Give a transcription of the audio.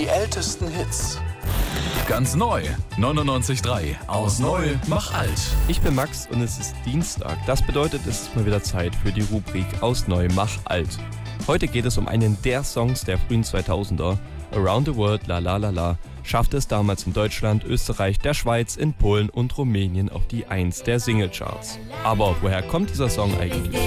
Die ältesten Hits. Ganz neu. 99.3. Aus neu, mach alt. Ich bin Max und es ist Dienstag. Das bedeutet, es ist mal wieder Zeit für die Rubrik Aus neu, mach alt. Heute geht es um einen der Songs der frühen 2000er. Around the World, La La La La, schaffte es damals in Deutschland, Österreich, der Schweiz, in Polen und Rumänien auf die 1 der Singlecharts. Aber woher kommt dieser Song eigentlich?